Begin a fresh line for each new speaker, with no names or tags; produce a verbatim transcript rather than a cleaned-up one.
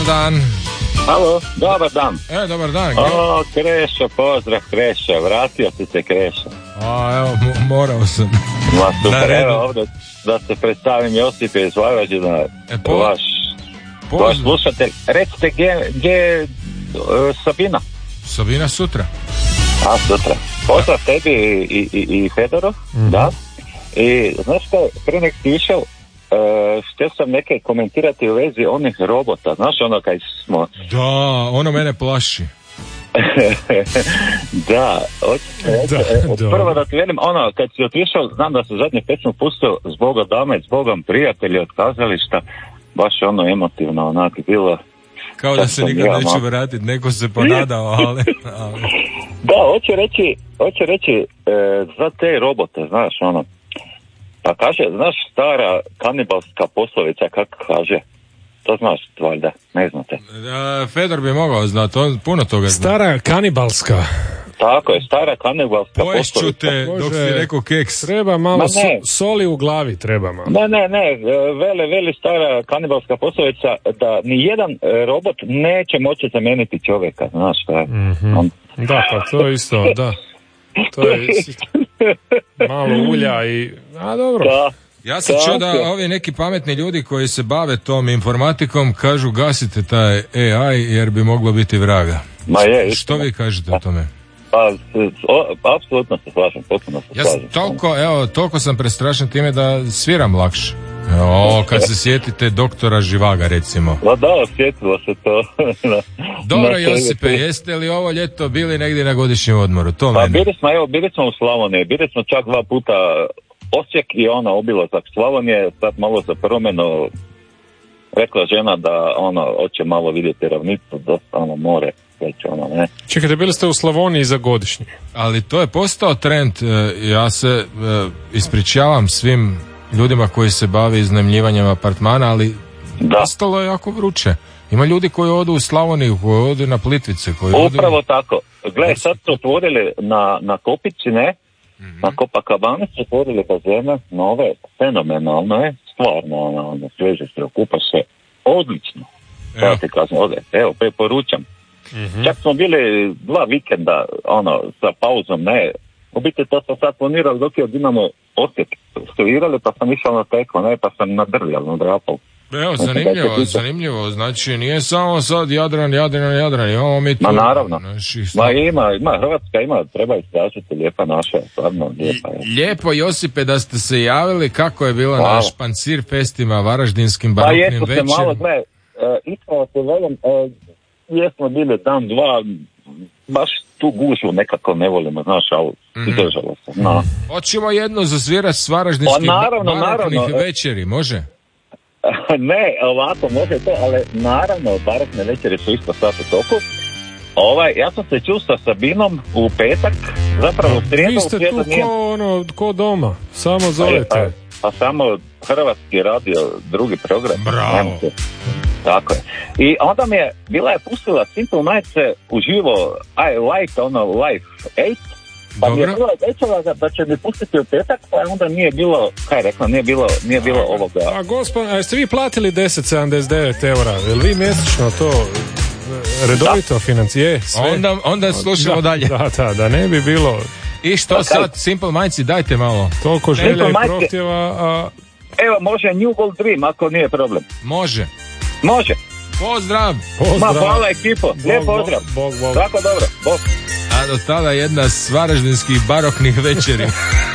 dan.
Alo, dobar dan.
E, dobar dan.
O, Krešo, pozdrav Krešo, vratio si se Krešo.
A, evo, m- morao sam.
Ma super,
Na redu.
evo ovdje da se predstavim Josip iz Varaždina,
E, po-
vaš,
Poz-
vaš slušatelj. Recite gdje, gdje je e, Sabina?
Sabina sutra.
A, sutra. Pozdrav tebi i, i, i Fedorov,
Mhm.
da. I znaš što, prije nek ti išao, Uh, htio sam neke komentirati u vezi onih robota, znaš ono kaj smo
Da, ono mene plaši.
da, oč-
Da,
e,
da.
prvo da ti velim, ono, kad si otišao, znam da se zadnje pesmu pustio Zboga dame, Zbogom prijatelji od kazališta, baš ono emotivno, onak bilo.
Kao da
Sad
se
sam
nikad
ja
neću
malo-
vratiti, neko se ponadao, ali... ali-
Da, hoće reći, hoće reći e, za te robote, znaš, ono, pa kaže, znaš stara kanibalska poslovica, kako kaže, to znaš, valjda, ne znate.
Da, Fedor bi mogao znati, on puno toga zna.
Stara kanibalska.
Tako je, stara kanibalska
Poješću
poslovica.
te dok si
Može.
rekao keks.
Treba malo
Ma ne.
so- soli u glavi, treba malo.
Ne, ne, ne, vele, veli stara kanibalska poslovica da ni jedan e, robot neće moći zamijeniti čovjeka, znaš šta je.
Mhm.
On-
Da, pa to je isto, da. To je isto. Malo ulja i... A dobro.
Da,
Ja sam čuo da
Tako.
ovi neki pametni ljudi koji se bave tom informatikom kažu gasite taj A I jer bi moglo biti vraga.
ma je,
Što vi kažete o tome?
pa, s- o, apsolutno se slažem, potpuno se
Ja sam
slažem.
toliko, evo, toliko sam prestrašen time da sviram lakše. O, kad se sjetite doktora Živaga, recimo.
Pa da, osjetilo se to.
Dobro,
Na
Josipe,
tebi.
jeste li ovo ljeto bili negdje na godišnjem odmoru? To
Pa
mene.
bili smo, evo, bili smo u Slavoniji, bili smo čak dva puta Osijek i ono, obilazak Slavonije, sad malo za promjenu, rekla žena da ono, hoće malo vidjeti ravnicu, dosta ono, more, već ono, ne.
Čekajte, bili ste u Slavoniji za godišnji.
Ali to je postao trend. e, Ja se e, ispričavam svim ljudima koji se bave iznajmljivanjem apartmana, ali
Da,
postalo je jako vruće. Ima ljudi koji odu u Slavoniju, koji odu na Plitvice, koji odu...
upravo tako. Gle, sad su otvorili na, na Kopici, ne, na Copacabana su otvorili bazene, nove, fenomenalno je, stvarno, ono, ono, sveže se, okupa se, odlično.
Evo.
Ja ti kažem, ode, evo, preporučam. Čak smo bili dva vikenda, ono, sa pauzom, ne, u biti to sam sad planirao dok je od Dinamo Osijek studirali, pa sam išao na teko, ne, pa sam nadrljal, nadrapao.
Evo, zanimljivo, zanimljivo. Znači, nije samo sad Jadran, Jadran, Jadran. Imamo mi tu...
Ma naravno.
naših
Ma ima, ima, Hrvatska ima, treba istražiti, lijepa naša, stvarno, lijepa je.
Lijepo, Josipe, da ste se javili. Kako je bilo
Hvala.
na Špancir festima, Varaždinskim
Pa
baroknim
jesmo se malo,
večerima?
gle, e, iskreno se velim, e, jesmo bili dan, dva, baš tu gužu nekako ne volimo, znaš, ali
Mhm.
izdržalo se. No.
Hoćemo jedno zasvirat s Varaždinskih
Pa naravno,
baroknih
naravno.
večeri, može?
Ne, ovako, može to, ali naravno, barokne večeri su isto sad u toku. Ovaj, ja sam se čuo sa Sabinom u petak, zapravo u srijedu,
Vi
u
ste
srijedu
tu
nije...
ko, ono, ko doma. Samo
Pa,
zovete.
pa samo Hrvatski radio, drugi program.
Bravo.
Nemojte. Tako je. I onda mi je, bila je pustila Simple Nights uživo, I like, ono, Life eight, pa mi je
Dobro.
bila obećala da, da će mi pustiti u petak, pa onda nije bilo, kaj je rekla, nije bilo, nije bilo ovoga.
A gospod, a jeste vi platili deset sedamdeset devet eura? Jel vi mjesečno to e, redovito financije? Sve?
Onda, onda slušamo
da,
dalje.
Da, da, da ne bi bilo
I što sad, Simple Mindsi, dajte malo.
toliko želja i
Majke.
prohtjeva, a
Evo, može New Gold Dream, ako nije problem.
Može.
Može.
Pozdrav!
Ma,
pozdrav.
hvala ekipo. Lijep
Bog,
pozdrav.
Bog, bog.
Tako dobro. Bog.
A do tada jedna s Varaždinskih baroknih večeri.